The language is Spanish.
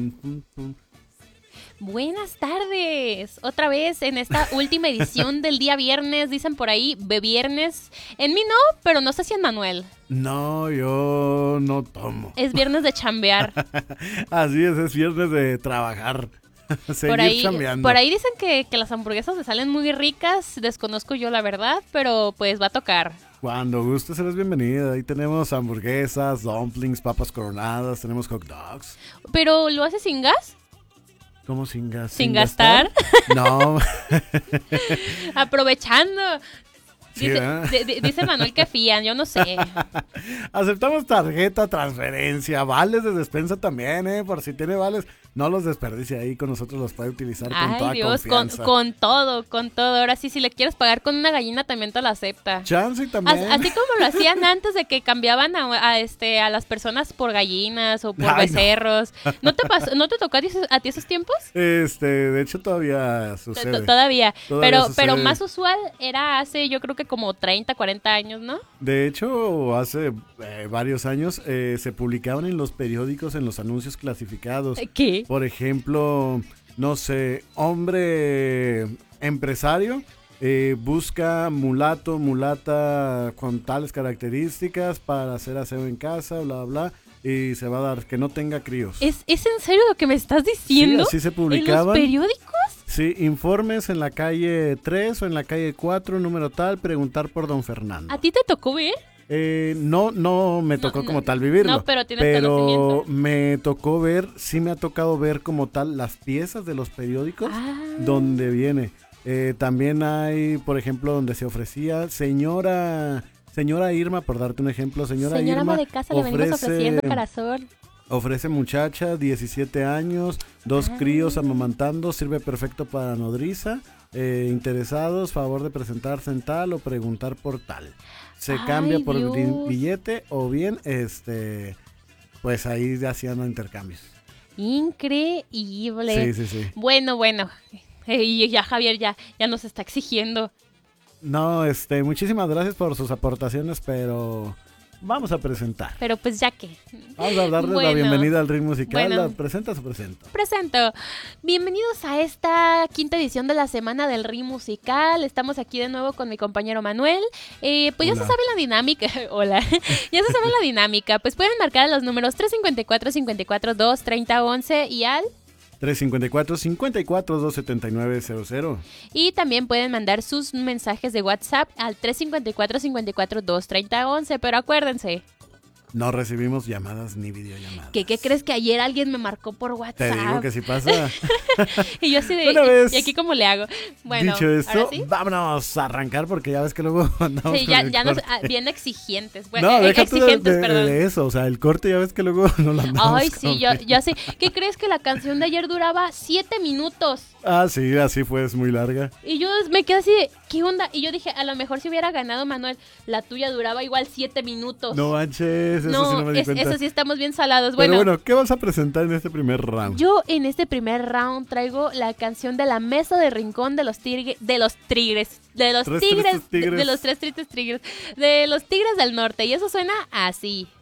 Buenas tardes, otra vez en esta última edición del día viernes, dicen por ahí, viernes. En mí no, pero no sé si en Manuel. No, yo no tomo. Es viernes de chambear. Así es viernes de trabajar. Seguir chambeando. Por ahí dicen que las hamburguesas se salen muy ricas, desconozco yo la verdad, pero pues va a tocar. Cuando gustes eres bienvenida. Ahí tenemos hamburguesas, dumplings, papas coronadas, tenemos hot dogs. ¿Pero lo haces sin gas? ¿Cómo sin gas? ¿Sin gastar? No. Aprovechando. Sí, dice Manuel que fían, yo no sé. Aceptamos tarjeta, transferencia, vales de despensa también, por si tiene vales, no los desperdicie ahí, con nosotros los puede utilizar con toda confianza. Con todo. Ahora sí, si le quieres pagar con una gallina también te la acepta. Chance también. Así como lo hacían antes de que cambiaban a las personas por gallinas o por becerros. No. ¿No te tocó a ti esos tiempos? De hecho todavía sucede. Todavía sucede. Pero más usual era hace, yo creo que como 30, 40 años, ¿no? De hecho, hace varios años se publicaban en los periódicos, en los anuncios clasificados. ¿Qué? Por ejemplo, no sé, hombre empresario busca mulata con tales características para hacer aseo en casa, bla, bla, y se va a dar que no tenga críos. ¿Es en serio lo que me estás diciendo? Sí, así se publicaban. ¿En los periódicos? Sí, informes en la calle 3 o en la calle 4, número tal, preguntar por don Fernando. ¿A ti te tocó ver? No me tocó como tal vivirlo. No, pero tienes conocimiento. Me tocó ver, sí me ha tocado ver como tal las piezas de los periódicos donde viene. También hay, por ejemplo, donde se ofrecía señora Irma, por darte un ejemplo, señora Irma. Ama de casa, le venimos ofreciendo corazón. Ofrece muchacha, 17 años, 2 críos amamantando, sirve perfecto para nodriza. Interesados, favor de presentarse en tal o preguntar por tal. Se cambia por billete o bien, pues ahí ya hacían intercambios. Increíble. Sí. Bueno. Y ya Javier ya nos está exigiendo. No, muchísimas gracias por sus aportaciones, pero vamos a presentar. Pero pues ya que. Vamos a darles la bienvenida al Ritmo Musical. Bueno. ¿Presenta o presento? Presento. Bienvenidos a esta quinta edición de la Semana del Ritmo Musical. Estamos aquí de nuevo con mi compañero Manuel. Pues Hola. ya se sabe la dinámica. Hola. Ya se sabe la dinámica. Pues pueden marcar a los números 354-54-230-11 y al 354-54-279-00. Y también pueden mandar sus mensajes de WhatsApp al 354-54-230-11. Pero acuérdense. No recibimos llamadas ni videollamadas. ¿Qué crees que ayer alguien me marcó por WhatsApp? Te digo que sí pasa. Y yo así de, ¿y aquí cómo le hago? Bueno, dicho esto, ¿ahora sí? Vámonos a arrancar porque ya ves que luego andamos sí, con ya nos bien exigentes. Bueno, perdón. De eso, o sea, el corte ya ves que luego no lo andamos. Ay, sí, yo sé. ¿Qué crees que la canción de ayer duraba 7 minutos? Ah, sí, así fue, es muy larga. Y yo me quedé así de, ¿qué onda? Y yo dije, a lo mejor si hubiera ganado Manuel, la tuya duraba igual 7 minutos. No manches, eso sí no me di cuenta. Eso sí estamos bien salados. Pero bueno, ¿qué vas a presentar en este primer round? Yo en este primer round traigo la canción de la mesa de rincón de los tigres del norte. Y eso suena así.